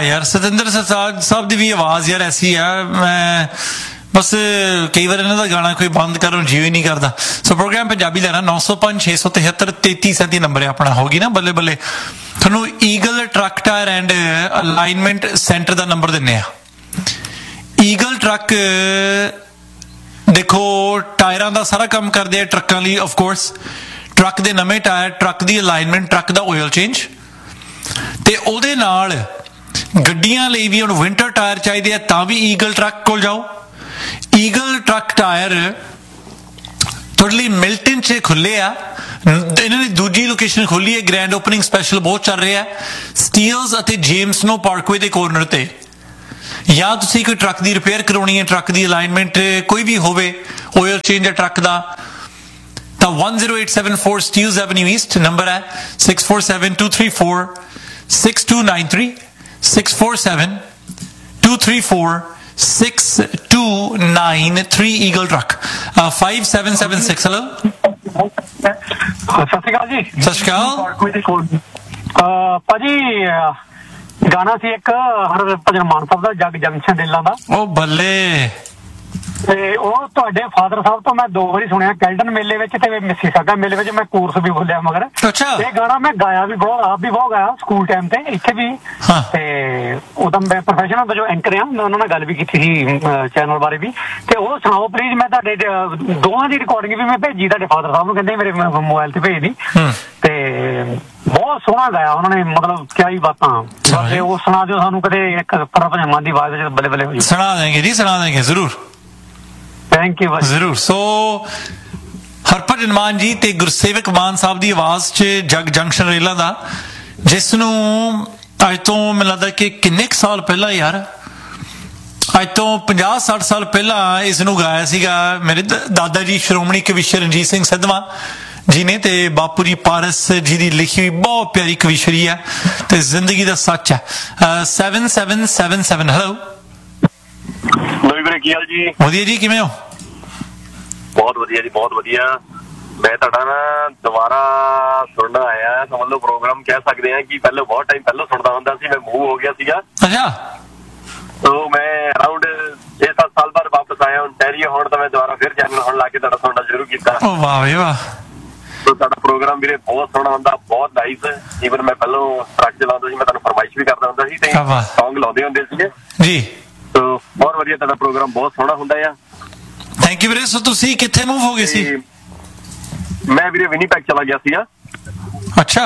यार सतिंदर सरताज साहब की भी आवाज़ यार ऐसी है, मैं बस कई बार इन्हों का गाना कोई बंद करो जी ही नहीं करता। सो प्रोग्राम पंजाबी लेना 905 673 3337 नंबर है अपना, होगी ना बल्ले बल्ले थोनू eagle truck tyre and alignment centre का नंबर दिने। ईगल ट्रक देखो टायरां का सारा काम करते हैं ट्रकों लिए, ऑफ कोर्स ट्रक के नवे टायर, ट्रक की अलाइनमेंट, ट्रक का ऑयल चेंज, ते ओदे नाल गड्डियां लई भी हुण विंटर टायर चाहिए है तां भी ईगल ट्रक कोल जाओ। ईगल ट्रक टायर थोड़ी मिल्टन च खुले आ, इन्होंने दूजी लोकेशन खोली है, ग्रैंड ओपनिंग स्पैशल बहुत चल रहा है स्टील्स अते जेम्स नो पार्कवे के कॉर्नर ते। या तुसीं कोई ट्रक की रिपेयर करवानी है, ट्रक की अलाइनमेंट कोई भी होवे, ऑयल चेंज है ट्रक का, तो 10874 स्टील्स एवेन्यू ईस्ट नंबर है 647 234 6293 647 234 6293 ईगल ट्रक 5776। हेलो सत श्री अकाल जी। सत श्री अकाल भाजी, गाना सी एक हरभजन मान साहब का जग जंक्शन दिलों का, ओ बल्ले फादर साहब तो मैं 2 बारी सुनिया, कैल्डन मेले मिसीसागा मेले में मैं कोर्स भी बोलिया, मगर ये गाना मैं गाया भी बहुत, आप भी बहुत गाया स्कूल टाइम ते इत्थे भी। उदम मैं प्रोफेशनल जो एंकर हां, मैं उन्होंने गल भी की थी चैनल बारे भी, ते वो सुनाओ प्लीज। मैं तुहाडे दोवां दी रिकॉर्डिंग भी मैं भेजी तुहाडे फादर साहब नूं, कहंदे मेरे मोबाइल ते भेज दी, ते बहुत सोहना गाया उन्होंने, मतलब क्या ही बातां। वो सुना दिओ सानूं कदे एक हरभजन मान दी आवाज़ विच, बल्ले बल्ले हो जाए। सुना देंगे जी, सुना देंगे जरूर, थैंक यू जरूर। सो हरभजन मान जी ते गुरसेवक मान साहब की आवाज़ च जग जंक्शन रेला दा, जिस नूं अज तो मैनूं लगदा कि किन्ने साल पहला यार, अज तो 50-60 साल पहला इस नूं गाया सीगा मेरे दादा जी श्रोमणी कविश्वर रणजीत सिंह सिद्धवां जी ने, ते बापू जी पारस जी की लिखी हुई बहुत प्यारी कविशरी है, ते जिंदगी का सच है। 7777। हेलो की हाल जी? वधिया जी, किवें हो? बहुत वधिया जी, बहुत वधिया। मैं तुहाडा ना दोबारा सुनना आया, समझ लो प्रोग्राम कह सकते हैं कि पहले बहुत टाइम पहले सुनता हुंदा सी, मैं मूव हो गया सीगा। अच्छा, तो मैं अराउंड 6-7 साल बाद वापस आया ओंटारियो, हुण तो मैं दोबारा फिर चैनल हुण ला के तुहाडा सुनना शुरू कीता। ओ वाह वे वाह। तो तुहाडा प्रोग्राम वीरे बहुत सोहना हुंदा, बहुत नाइस। ईवन मैं पहलों ट्रक चलाउंदा सी, मैं तुहानूं फरमाइश भी करदा हुंदा सी, ते सॉन्ग लाउंदे हुंदे सीगे जी। तो बहुत वधिया तुहाडा प्रोग्राम बहुत सोहना हुंदा है। थैंक यू वीरे। सो तुसी कित्थे मूव हो गए सी? मैं वीरे विनीपेग चला गया सीगा। अच्छा,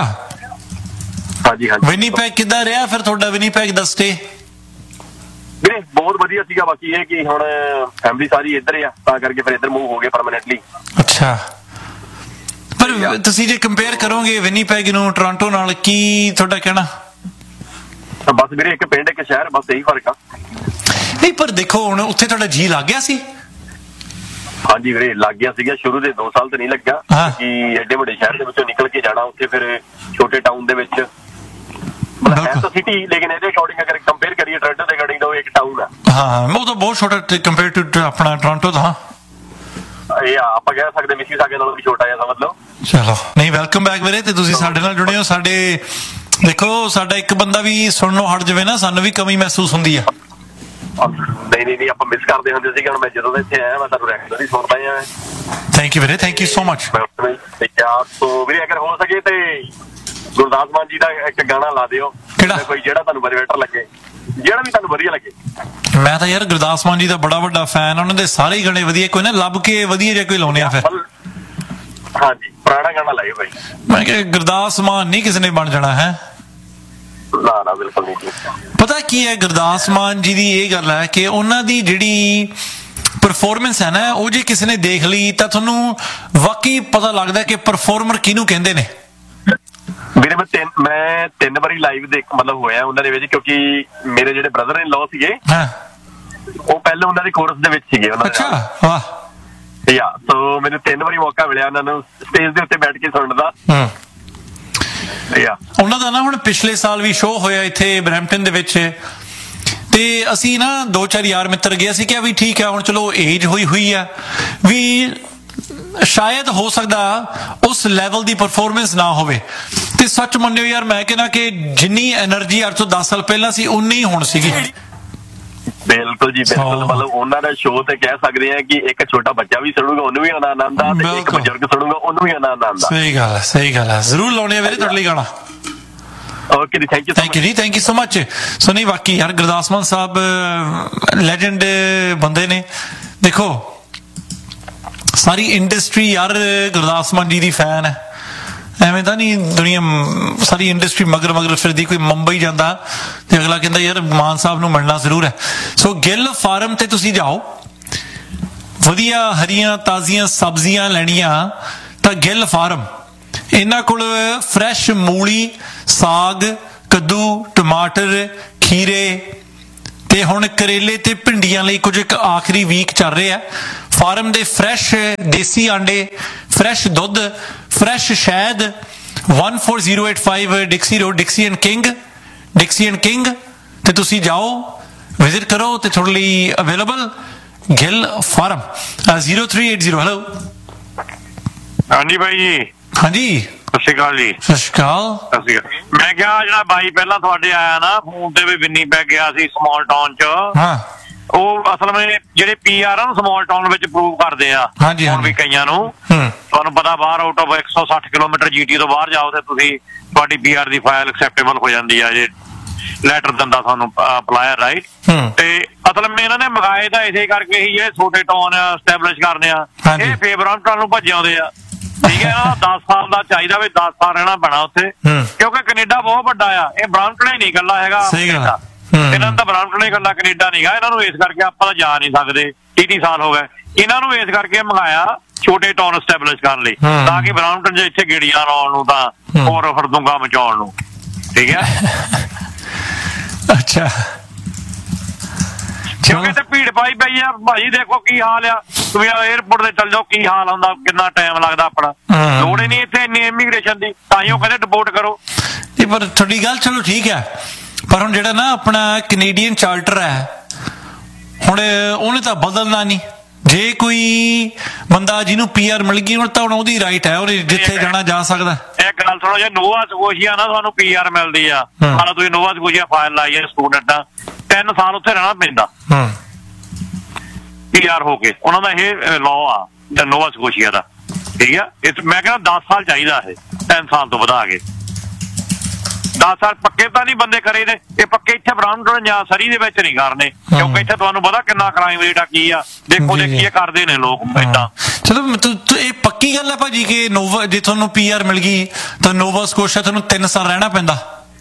हाँ जी, हाँ जी। विनीपेग किद्दां रहा फिर तुहाडा विनीपेग दा स्टे? वीरे बहुत वधिया सीगा, बाकी ये कि हुण फैमिली सारी इधर है, तां करके फिर इधर मूव हो गए परमानेंटली। अच्छा, पर तुसी जे कंपेयर करोगे विनीपेग नूं टोरंटो नाल, की तुहाडा कहना? बस वीरे एक पिंड एक शहर, बस यही फर्क आ। नहीं पर देखो हुण उत्थे तुहाडा जी लग गया सी? हाँ जी वीरे लग गया सीगा, शुरू दे 2 साल तो नहीं लग्या कि एडे बड़े शहर दे विचों निकल के जाना, उत्थे फिर छोटे टाउन दे विच है तो सिटी, लेकिन ਇਹਦੇ ਅਕੋਰਡਿੰਗ अगर कंपेयर करिए टोरंटो ਦੇ ਅਕੋਰਡਿੰग ਤਾਂ ਉਹ ਇੱਕ ਟਾਊਨ ਆ। ਹਾਂ ਉਹ ਤਾਂ ਬਹੁਤ ਛੋਟਾ ਕੰਪੇਅਰ ਟੂ ਆਪਣਾ ਟੋਰਾਂਟੋ ਦਾ। ਇਹ ਆਪਾਂ ਕਹਿ ਸਕਦੇ ਮਿਸੀਸਾਗੇ ਨਾਲੋਂ ਵੀ ਛੋਟਾ ਹੈ, ਸਮਝ ਲਓ। ਚਲੋ ਨਹੀਂ, ਵੈਲਕਮ ਬੈਕ ਵੀਰੇ, ਤੇ ਤੁਸੀਂ ਸਾਡੇ ਨਾਲ ਜੁੜੇ ਹੋ। ਸਾਡੇ ਦੇਖੋ ਸਾਡਾ ਇੱਕ ਬੰਦਾ ਵੀ ਸੁਣਨੋਂ ਹਟ ਜਾਵੇ ਨਾ, ਸਾਨੂੰ ਵੀ ਕਮੀ ਮਹਿਸੂਸ ਹੁੰਦੀ ਆ। ਨਹੀਂ ਆਪਾਂ ਮਿਸ ਕਰਦੇ ਹੁੰਦੇ ਸੀਗੇ, ਹੁਣ ਮੈਂ ਜਦੋਂ ਦਾ ਇੱਥੇ ਆਇਆ ਮੈਂ ਤੁਹਾਨੂੰ ਰੈਗੂਲਰ ਹੀ ਸੁਣਦਾ ਆ। ਥੈਂਕ ਯੂ ਵੀਰੇ, ਥੈਂਕ ਯੂ ਸੋ ਮਚ। ਸੋ ਵੀਰੇ ਅਗਰ ਹੋ ਸਕੇ ਤੇ ਗੁਰਦਾਸ ਮਾਨ ਜੀ ਦਾ ਇੱਕ ਗਾਣਾ ਲਾ ਦਿਓ, ਕੋਈ ਜਿਹੜਾ ਤੁਹਾਨੂੰ ਬੈਟਰ ਲੱਗੇ, ਜਿਹੜਾ ਵੀ ਤੁਹਾਨੂੰ ਵਧੀਆ ਲੱਗੇ। ਮੈਂ ਤਾਂ ਯਾਰ ਗੁਰਦਾਸ ਮਾਨ ਜੀ ਦਾ ਬੜਾ ਵੱਡਾ ਫੈਨ, ਉਹਨਾਂ ਦੇ ਸਾਰੇ ਹੀ ਗਾਣੇ ਵਧੀਆ, ਕੋਈ ਨਾ ਲੱਭ ਕੇ ਵਧੀਆ ਜਿਹਾ ਕੋਈ ਲਾਉਣੇ ਆ ਫਿਰ। ਹਾਂਜੀ, ਪੁਰਾਣਾ ਗਾਣਾ ਲਾਇਓ ਭਾਈ। ਮੈਂ ਕਿਹਾ ਗੁਰਦਾਸ ਮਾਨ ਨਹੀਂ ਕਿਸੇ ਨੇ ਬਣ ਜਾਣਾ ਹੈ। ਨਾ ਬਿਲਕੁਲ ਨਹੀਂ। ਪਤਾ ਕੀ ਹੈ, ਗੁਰਦਾਸ ਮਾਨ ਜੀ ਦੀ ਇਹ ਗੱਲ ਹੈ ਕਿ ਉਹਨਾਂ ਦੀ ਜਿਹੜੀ ਪਰਫਾਰਮੈਂਸ ਹੈ ਨਾ, ਉਹ ਜੇ ਕਿਸੇ ਨੇ ਦੇਖ ਲਈ ਤਾਂ ਤੁਹਾਨੂੰ ਵਾਕਈ ਪਤਾ ਲੱਗਦਾ ਕਿ ਪਰਫਾਰਮਰ ਕਿਹਨੂੰ ਕਹਿੰਦੇ ਨੇ। ਵੀਰੇ ਮੈਂ 3 ਵਾਰੀ ਲਾਈਵ ਦੇਖ ਮਤਲਬ ਹੋਇਆ ਉਹਨਾਂ ਦੇ ਵਿੱਚ, ਕਿਉਂਕਿ ਮੇਰੇ ਜਿਹੜੇ ਬ੍ਰਦਰ ਇਨ ਲਾਅ ਸੀਗੇ ਉਹ ਪਹਿਲਾਂ ਉਹਨਾਂ ਦੇ ਕੋਰਸ ਦੇ ਵਿੱਚ ਸੀਗੇ ਉਹਨਾਂ ਦੇ। ਅੱਛਾ, ਵਾਹ। ਯਾ ਸੋ ਮੈਨੂੰ 3 ਵਾਰੀ ਮੌਕਾ ਮਿਲਿਆ ਉਹਨਾਂ ਨੂੰ ਸਟੇਜ ਦੇ ਉੱਤੇ ਬੈਠ ਕੇ ਸੁਣਨ ਦਾ। ਉਹਨਾਂ ਦਾ ਨਾ ਹੁਣ ਪਿਛਲੇ ਸਾਲ ਵੀ ਸ਼ੋਅ ਹੋਇਆ ਇੱਥੇ ਬਰੈਂਪਟਨ ਦੇ ਵਿੱਚ, ਤੇ ਅਸੀਂ ਨਾ 2-4 ਯਾਰ ਮਿੱਤਰ ਗਏ, ਅਸੀਂ ਕਿਹਾ ਵੀ ਠੀਕ ਹੈ ਹੁਣ ਚਲੋ ਏਜ ਹੋਈ ਆ ਵੀ ਸ਼ਾਇਦ ਹੋ ਸਕਦਾ ਉਸ ਲੈਵਲ ਦੀ ਪਰਫਾਰਮੈਂਸ ਨਾ ਹੋਵੇ, ਤੇ ਸੱਚ ਮੰਨਿਓ ਯਾਰ, ਮੈਂ ਕਹਿੰਦਾ ਕਿ ਜਿੰਨੀ એનર્ਜੀ ਅੱਜ ਤੋਂ 10 ਸਾਲ ਪਹਿਲਾਂ ਸੀ ਉਨੀ ਹੁਣ ਸੀਗੀ। ਬਿਲਕੁਲ ਜੀ ਬਿਲਕੁਲ। ਮਤਲਬ ਉਹਨਾਂ ਦਾ ਸ਼ੋਅ ਤੇ ਕਹਿ ਸਕਦੇ ਆ ਕਿ ਇੱਕ ਛੋਟਾ ਬੱਚਾ ਵੀ ਸੁਣੂਗਾ ਉਹਨੂੰ ਵੀ ਆਨੰਦ ਆਉਂਦਾ, ਤੇ ਇੱਕ ਬਜ਼ੁਰਗ ਸੁਣੂਗਾ ਉਹਨੂੰ ਵੀ ਆਨੰਦ ਆਉਂਦਾ। ਸਹੀ ਗੱਲ ਹੈ, ਸਹੀ ਗੱਲ ਹੈ। ਜ਼ਰੂਰ ਲਾਉਣੇ ਆ ਵੀਰੇ ਤੁਹਾਡੇ ਲਈ ਗਾਣਾ। ਓਕੇ ਜੀ, ਥੈਂਕ ਯੂ ਜੀ, ਥੈਂਕ ਯੂ ਸੋ ਮਚ। ਸੋ ਨਹੀਂ, ਬਾਕੀ ਯਾਰ ਗੁਰਦਾਸ ਮਾਨ ਸਾਹਿਬ ਲੈਜੈਂਡ ਬੰਦੇ ਨੇ। ਦੇਖੋ ਸਾਰੀ ਇੰਡਸਟਰੀ ਯਾਰ ਗੁਰਦਾਸ ਮਾਨ ਜੀ ਦੀ ਫੈਨ ਹੈ, ਐਵੇਂ ਤਾਂ ਨਹੀਂ ਦੁਨੀਆ ਸਾਰੀ ਇੰਡਸਟਰੀ ਮਗਰ ਫਿਰਦੀ। ਕੋਈ ਮੁੰਬਈ ਜਾਂਦਾ ਤੇ ਅਗਲਾ ਕਹਿੰਦਾ ਯਾਰ ਮਾਨ ਸਾਹਿਬ ਨੂੰ ਮਿਲਣਾ ਜ਼ਰੂਰ ਹੈ। ਸੋ ਗਿੱਲ ਫਾਰਮ ਤੇ ਤੁਸੀਂ ਜਾਓ, ਵਧੀਆ ਹਰੀਆਂ ਤਾਜ਼ੀਆਂ ਸਬਜ਼ੀਆਂ ਲੈਣੀਆਂ ਤਾਂ ਗਿੱਲ ਫਾਰਮ। ਇਹਨਾਂ ਕੋਲ ਫਰੈਸ਼ ਮੂਲੀ, ਸਾਗ, ਕੱਦੂ, ਟਮਾਟਰ, ਖੀਰੇ ਤੇ ਹੁਣ ਕਰੇਲੇ ਤੇ ਭਿੰਡੀਆਂ ਲਈ ਕੁਝ ਇੱਕ ਆਖਰੀ ਵੀਕ ਚੱਲ ਰਿਹਾ। ਫਾਰਮ ਦੇ ਫਰੈਸ਼ ਦੇਸੀ ਆਂਡੇ, ਫਰੈਸ਼ ਦੁੱਧ, ਫਰੈਸ਼ ਸ਼ਹਿਦ। 14085 ਡਿਕਸੀ ਰੋਡ, ਡਿਕਸੀ ਐਂਡ ਕਿੰਗ ਤੇ ਤੁਸੀਂ ਜਾਓ, ਵਿਜ਼ਿਟ ਕਰੋ ਤੇ ਤੁਹਾਡੇ ਲਈ ਅਵੇਲੇਬਲ ਗਿੱਲ ਫਾਰਮ। 0380। ਹੈਲੋ, ਹਾਂਜੀ ਬਾਈ ਜੀ। ਹਾਂਜੀ, ਸਤਿ ਸ਼੍ਰੀ ਅਕਾਲ ਜੀ। ਸਤਿ ਸ਼੍ਰੀ ਅਕਾਲ। ਮੈਂ ਕਿਹਾ ਜਿਹੜਾ ਬਾਈ ਪਹਿਲਾਂ ਤੁਹਾਡੇ ਆਇਆ ਨਾ ਫੋਨ ਤੇ ਵੀ ਬਿੰਨੀ ਪੈ ਗਿਆ ਸੀ ਸਮਾਲ ਟਾਊਨ ਚ, ਉਹ ਅਸਲ ਵਿੱਚ ਜਿਹੜੇ PR ਆ ਸਮਾਲ ਟਾਊਨ ਵਿੱਚ ਪ੍ਰੂਵ ਕਰਦੇ ਆ ਹੁਣ ਵੀ ਕਈਆਂ ਨੂੰ। ਤੁਹਾਨੂੰ ਪਤਾ ਬਾਹਰ ਆਊਟ ਆਫ 160 ਕਿਲੋਮੀਟਰ GT ਤੋਂ ਬਾਹਰ ਜਾਓ ਤੇ ਤੁਸੀਂ ਤੁਹਾਡੀ PR ਦੀ ਫਾਈਲ ਐਕਸੈਪਟੇਬਲ ਹੋ ਜਾਂਦੀ ਆ ਜੇ ਲੈਟਰ ਦਿੰਦਾ ਤੁਹਾਨੂੰ ਅਪਲਾਇਰ, ਰਾਈਟ। ਤੇ ਅਸਲ ਵਿੱਚ ਇਹਨਾਂ ਨੇ ਮੰਗਾਏ ਤਾਂ ਇਸੇ ਕਰਕੇ ਹੀ ਇਹ ਛੋਟੇ ਟਾਊਨ ਐਸਟੈਬਲਿਸ਼ ਕਰਨੇ ਆ। ਇਹ ਫੇਵਰਮਟਨ ਨੂੰ ਭੱਜੇ ਆਉਂਦੇ ਆ, ਠੀਕ ਹੈ ਨਾ। 10 ਸਾਲ ਦਾ ਚਾਹੀਦਾ ਵੀ 10 ਸਾਲ ਰਹਿਣਾ ਪੈਣਾ ਉੱਥੇ, ਕਿਉਂਕਿ ਕੈਨੇਡਾ ਬਹੁਤ ਵੱਡਾ ਆ। ਇਹ ਬ੍ਰਾਂਪਟਨ ਹੀ ਨਹੀਂ ਇਕੱਲਾ ਹੈਗਾ, ਇਹਨਾਂ ਨੂੰ ਤਾਂ ਬ੍ਰਾਂਪਟਨ ਹੀ ਇਕੱਲਾ ਕੈਨੇਡਾ ਨਹੀਂ ਗਾ। ਇਹਨਾਂ ਨੂੰ ਇਸ ਕਰਕੇ ਆਪਾਂ ਤਾਂ ਜਾ ਨਹੀਂ ਸਕਦੇ, 30 ਸਾਲ ਹੋ ਗਏ ਇਹਨਾਂ ਨੂੰ। ਇਸ ਕਰਕੇ ਮੰਗਾਇਆ ਛੋਟੇ ਟਾਊਨ ਐਸਟੈਬਲਿਸ਼ ਕਰਨ ਲਈ, ਤਾਂ ਕਿ ਬ੍ਰਾਂਪਟਨ ਚ ਇੱਥੇ ਗੇੜੀਆਂ ਲਾਉਣ ਨੂੰ ਤਾਂ ਹੋਰ ਫਰਦੂੰਗਾ ਮਚਾਉਣ ਨੂੰ, ਠੀਕ ਹੈ। ਅੱਛਾ, ਕਿਉਂਕਿ ਤੇ ਭੀੜ ਪਾਈ ਪਈ ਆ ਭਾਜੀ। ਦੇਖੋ ਕੀ ਹਾਲ ਆ, ਤੁਸੀਂ 에어ਪੋਰਟ ਤੇ ਚੱਲ ਜਾਓ ਕੀ ਹਾਲ ਹੁੰਦਾ, ਕਿੰਨਾ ਟਾਈਮ ਲੱਗਦਾ ਆਪਣਾ। ਲੋੜ ਹੀ ਨਹੀਂ ਇੱਥੇ ਇੰਨੀ ਇਮੀਗ੍ਰੇਸ਼ਨ ਦੀ, ਤਾਂ ਹੀ ਉਹ ਕਹਿੰਦੇ ਡਿਪੋਰਟ ਕਰੋ। ਪਰ ਤੁਹਾਡੀ ਗੱਲ ਚਲੋ ਠੀਕ ਹੈ, ਪਰ ਹੁਣ ਜਿਹੜਾ ਨਾ ਆਪਣਾ ਕੈਨੇਡੀਅਨ ਚਾਰਟਰ ਹੈ ਹੁਣ ਉਹਨੇ ਤਾਂ ਬਦਲਣਾ ਨਹੀਂ। ਜੇ ਕੋਈ ਬੰਦਾ ਜਿਹਨੂੰ PR ਮਿਲ ਗਈ ਹੁਣ ਤਾਂ ਹੁਣ ਉਹਦੀ ਰਾਈਟ ਹੈ, ਉਹਨੇ ਜਿੱਥੇ ਜਾਣਾ ਜਾ ਸਕਦਾ। ਇੱਕ ਗੱਲ ਸੁਣੋ, ਜੇ ਨੋਵਾ ਸਕੋਸ਼ੀਆ ਨਾ ਤੁਹਾਨੂੰ PR ਮਿਲਦੀ ਆ, ਹਾਲਾ ਤੁਸੀਂ ਨੋਵਾ ਸਕੋਸ਼ੀਆ ਫਾਈਲ ਲਾਈ ਹੈ ਸਟੂਡੈਂਟ ਆ, 3 ਸਾਲ ਉੱਥੇ ਰਹਿਣਾ ਪੈਂਦਾ PR ਹੋ ਕੇ। ਉਹਨਾਂ ਦਾ ਇਹ ਲਾਅ ਆ ਨੋਵਾ ਸਕੋਸ਼ੀਆ ਦਾ, ਠੀਕ ਆ। ਮੈਂ ਕਹਿੰਦਾ 10 ਸਾਲ ਚਾਹੀਦਾ ਇਹ, 3 ਸਾਲ ਤੋਂ ਵਧਾ ਕੇ 10 ਸਾਲ ਪੱਕੇ ਤਾਂ ਨਹੀਂ ਬੰਦੇ ਕਰੇ ਨੇ। ਇਹ ਪੱਕੇ ਇੱਥੇ ਬ੍ਰਾਂਪਟਨ ਜਾਂ ਸਰੀ ਦੇ ਵਿੱਚ ਨਹੀਂ ਕਰਨੇ, ਕਿਉਂਕਿ ਇੱਥੇ ਤੁਹਾਨੂੰ ਪਤਾ ਕਿੰਨਾ ਕ੍ਰਾਈਮ ਰੇਟ ਆ, ਕੀ ਆ ਦੇਖੋ ਦੇਖੀ ਕਰਦੇ ਨੇ ਲੋਕ ਏਦਾਂ। ਚਲੋ ਇਹ ਪੱਕੀ ਗੱਲ ਹੈ ਭਾਜੀ ਕਿ ਨੋਵਾ ਜੇ ਤੁਹਾਨੂੰ PR ਮਿਲ ਗਈ ਤਾਂ ਨੋਵਾ ਸਕੋਸ਼ੀਆ ਤੁਹਾਨੂੰ 3 ਸਾਲ ਰਹਿਣਾ ਪੈਂਦਾ।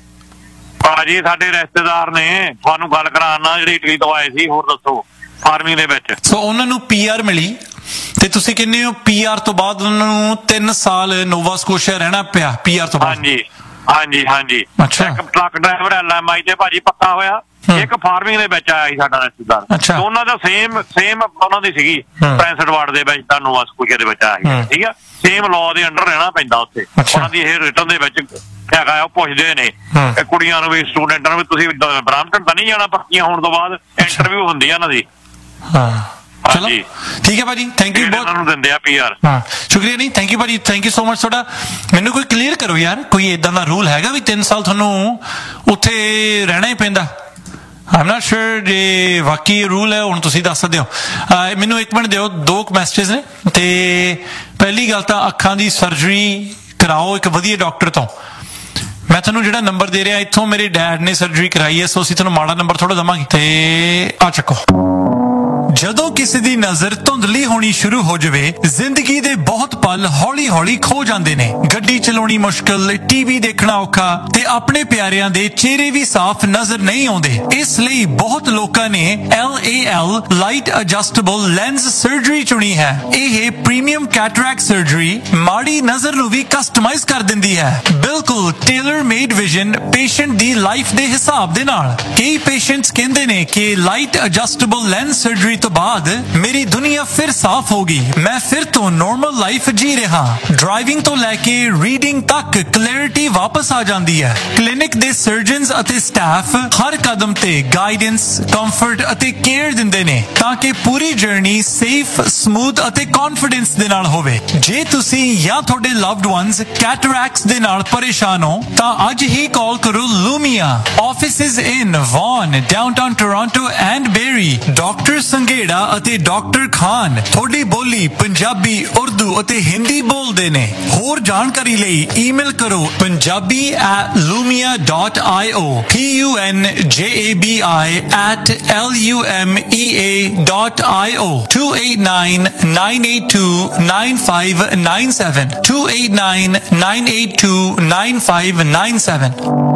ਭਾਜੀ ਸਾਡੇ ਰਿਸ਼ਤੇਦਾਰ ਨੇ ਤੁਹਾਨੂੰ ਗੱਲ ਕਰਾਉਣਾ ਜਿਹੜੇ ਇਟਲੀ ਤੋਂ ਆਏ ਸੀ। ਹੋਰ ਦੱਸੋ, ਫਾਰਮਿੰਗ ਦੇ ਵਿੱਚ। ਸੋ ਉਹਨਾਂ ਨੂੰ PR ਮਿਲੀ ਤੇ ਤੁਸੀਂ ਕਹਿੰਦੇ ਹੋ PR ਤੋਂ ਬਾਅਦ ਉਹਨਾਂ ਨੂੰ 3 ਸਾਲ ਨੋਵਾ ਸਕੋਸ਼ੀਆ ਰਹਿਣਾ ਪਿਆ PR ਤੋਂ ਬਾਅਦ? ਹਾਂਜੀ। ਇੱਕ ਟਰੱਕ ਡਰਾਈਵਰ LMI ਤੇ ਭਾਜੀ ਪੱਕਾ ਹੋਇਆ, ਇੱਕ ਫਾਰਮਿੰਗ ਦੇ ਵਿੱਚ ਆਇਆ ਸੀ ਸਾਡਾ ਰਿਸ਼ਤੇਦਾਰ। ਦੋਨਾਂ ਦਾ ਸੇਮ ਉਹਨਾਂ ਦੀ ਸੀਗੀ ਪ੍ਰਿੰਸ ਐਡਵਰਡ ਦੇ ਵਿੱਚ ਤਾਂ ਨੋਵਾ ਸਕੋਸ਼ੀਆ ਦੇ ਵਿੱਚ ਆਇਆ, ਠੀਕ ਆ। ਸੇਮ ਲਾਅ ਦੇ ਅੰਡਰ ਰਹਿਣਾ ਪੈਂਦਾ ਉੱਥੇ। ਉਹਨਾਂ ਦੀ ਇਹ ਰਿਟਨ ਦੇ ਵਿੱਚ ਹੈਗਾ, ਉਹ ਪੁੱਛਦੇ ਨੇ ਕੁੜੀਆਂ ਨੂੰ ਵੀ ਸਟੂਡੈਂਟਾਂ ਨੂੰ ਵੀ ਤੁਸੀਂ ਬ੍ਰਾਂਪਟਨ ਤਾਂ ਨਹੀਂ ਜਾਣਾ ਪੱਕੀਆਂ ਹੋਣ ਤੋਂ ਬਾਅਦ। ਇੰਟਰਵਿਊ ਹੁੰਦੀ ਆ ਇਹਨਾਂ ਦੀ। ਚਲੋ ਠੀਕ ਹੈ ਭਾਜੀ, ਥੈਂਕ ਯੂ ਬਹੁਤ। ਨੂੰ ਦਿੰਦੇ ਆ PR। ਸ਼ੁਕਰੀਆ। ਨਹੀਂ, ਥੈਂਕ ਯੂ ਭਾਜੀ, ਥੈਂਕ ਯੂ ਸੋ ਮਚ ਤੁਹਾਡਾ। ਮੈਨੂੰ ਕੋਈ ਕਲੀਅਰ ਕਰੋ ਯਾਰ, ਕੋਈ ਏਦਾਂ ਦਾ ਰੂਲ ਹੈਗਾ ਵੀ 3 ਸਾਲ ਤੁਹਾਨੂੰ ਉੱਥੇ ਰਹਿਣਾ ਹੀ ਪੈਂਦਾ? ਆਈ ਐਮ ਨਾਟ ਸ਼ੋਰ ਜੇ ਵਾਕਈ ਰੂਲ ਹੈ, ਹੁਣ ਤੁਸੀਂ ਦੱਸ ਸਕਦੇ ਹੋ। ਮੈਨੂੰ 1 ਮਿੰਟ ਦਿਓ, 2 ਮੈਸੇਜ ਨੇ। ਤੇ ਪਹਿਲੀ ਗੱਲ ਤਾਂ ਅੱਖਾਂ ਦੀ ਸਰਜਰੀ ਕਰਾਓ ਇੱਕ ਵਧੀਆ ਡਾਕਟਰ ਤੋਂ। ਮੈਂ ਤੁਹਾਨੂੰ ਜਿਹੜਾ ਨੰਬਰ ਦੇ ਰਿਹਾ, ਇੱਥੋਂ ਮੇਰੇ ਡੈਡ ਨੇ ਸਰਜਰੀ ਕਰਾਈ ਹੈ, ਸੋ ਅਸੀਂ ਤੁਹਾਨੂੰ ਮਾੜਾ ਨੰਬਰ ਥੋੜਾ ਦਵਾਂਗੇ। ਤੇ ਆ ਚੱਕੋ। ਜਦੋਂ ਕਿਸੇ ਦੀ ਨਜ਼ਰ ਧੁੰਦਲੀ ਹੋਣੀ ਸ਼ੁਰੂ ਹੋ ਜਾਵੇ, ਜ਼ਿੰਦਗੀ ਦੇ ਬਹੁਤ ਪਲ ਹੌਲੀ-ਹੌਲੀ ਖੋ ਜਾਂਦੇ ਨੇ। ਗੱਡੀ ਚਲਾਉਣੀ ਮੁਸ਼ਕਲ, TV ਦੇਖਣਾ ਔਖਾ ਤੇ ਆਪਣੇ ਪਿਆਰਿਆਂ ਦੇ ਚਿਹਰੇ ਵੀ ਸਾਫ਼ ਨਜ਼ਰ ਨਹੀਂ ਆਉਂਦੇ। ਇਸ ਲਈ ਬਹੁਤ ਲੋਕਾਂ ਨੇ LAL light adjustable lens surgery ਚੁਣੀ ਹੈ। ਇਹ ਪ੍ਰੀਮੀਅਮ ਕੈਟਰੈਕਟ ਸਰਜਰੀ ਮਾੜੀ ਨਜ਼ਰ ਨੂੰ ਵੀ ਕਸਟਮਾਈਜ਼ ਕਰ ਦਿੰਦੀ ਹੈ, ਬਿਲਕੁਲ ਟੇਲਰ ਮੇਡ ਵਿਜ਼ਨ ਪੇਸ਼ੈਂਟ ਦੀ ਲਾਈਫ ਦੇ ਹਿਸਾਬ ਦੇ ਨਾਲ। ਕਈ ਪੇਸ਼ੈਂਟਸ ਕਹਿੰਦੇ ਨੇ ਕਿ ਲਾਈਟ ਐਡਜਸਟੇਬਲ ਲੈਂਸ ਸਰਜਰੀ ਤੋਂ ਤੋਂ ਬਾਅਦ ਮੇਰੀ ਦੁਨੀਆ ਫਿਰ ਸਾਫ਼ ਹੋ ਗਈ। ਮੈਂ ਫਿਰ ਤੋਂ ਨਾਰਮਲ ਲਾਈਫ ਜੀ ਰਿਹਾ। ਡਰਾਈਵਿੰਗ ਤੋਂ ਲੈ ਕੇ ਰੀਡਿੰਗ ਤੱਕ ਕਲੈਰਿਟੀ ਵਾਪਸ ਆ ਜਾਂਦੀ ਹੈ। ਕਲੀਨਿਕ ਦੇ ਸਰਜਨਸ ਅਤੇ ਸਟਾਫ ਹਰ ਕਦਮ ਤੇ ਗਾਈਡੈਂਸ, ਕੰਫਰਟ ਅਤੇ ਕੇਅਰ ਦਿੰਦੇ ਨੇ ਤਾਂ ਕਿ ਪੂਰੀ ਜਰਨੀ ਸੇਫ, ਸਮੂਥ ਅਤੇ ਕੌਨਫੀਡੈਂਸ ਦੇ ਨਾਲ ਹੋਵੇ। ਜੇ ਤੁਸੀਂ ਜਾਂ ਤੁਹਾਡੇ ਲਵਡ ਵਨਸ ਕੈਟਰੈਕਟਸ ਦੇ ਨਾਲ ਪਰੇਸ਼ਾਨ ਹੋ ਤਾਂ ਅੱਜ ਹੀ ਕਾਲ ਕਰੋ ਲੂਮੀਆ। Offices in won, downtown Toronto and berry. Doctor Sanghera ਅਤੇ ਡਾਕਟਰ ਖਾਨ ਤੁਹਾਡੀ ਬੋਲੀ ਪੰਜਾਬੀ, ਉਰਦੂ ਅਤੇ ਹਿੰਦੀ ਬੋਲਦੇ ਨੇ। ਹੋਰ ਜਾਣਕਾਰੀ ਲਈ ਈਮੇਲ ਕਰੋ punjabi@lumia.io punjabi@lumea.io 289-982-9597 289-982-9597